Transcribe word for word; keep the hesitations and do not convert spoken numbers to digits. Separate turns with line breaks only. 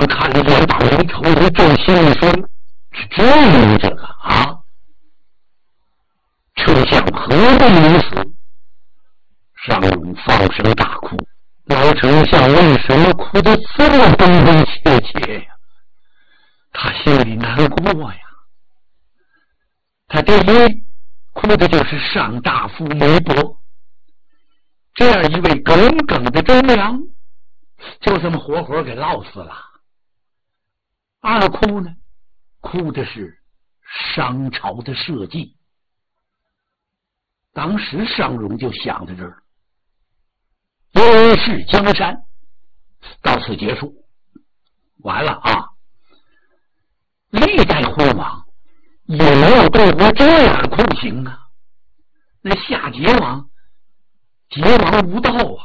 王看了眼把眉头一皱，心里说：是这样这个啊？丞相何不如此？商容放声大哭，老丞相为什么哭得这么悲悲切切呀？他心里难过呀。他第一哭的就是上大夫梅伯，这样一位耿耿的忠良，就这么活活给落死了。二哭呢，哭的是商朝的社稷。当时商容就想在这儿，一世江山到此结束，完了啊！历代昏王也没有对我这样酷刑啊，那夏桀王桀王无道啊，